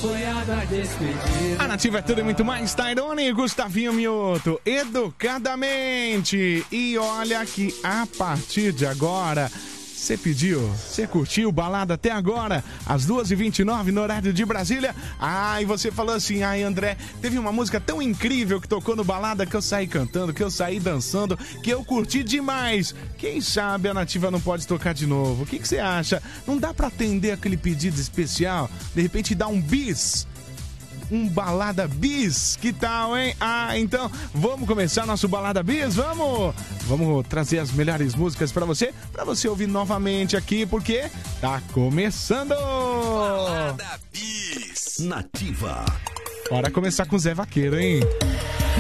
sonhada despedida. A Nativa é tudo e muito mais. Tairone, Gustavinho Mioto, educadamente. E olha que a partir de agora, você pediu, você curtiu balada até agora, às 2h29 no horário de Brasília. E você falou assim, André, teve uma música tão incrível que tocou no balada que eu saí cantando, que eu saí dançando, que eu curti demais. Quem sabe a Nativa não pode tocar de novo? O que você acha? Não dá pra atender aquele pedido especial? De repente dar um bis? Um balada bis, que tal, hein? Então vamos começar nosso balada bis, vamos trazer as melhores músicas pra você ouvir novamente aqui, porque tá começando! Balada bis, Nativa. Bora começar com o Zé Vaqueiro, hein?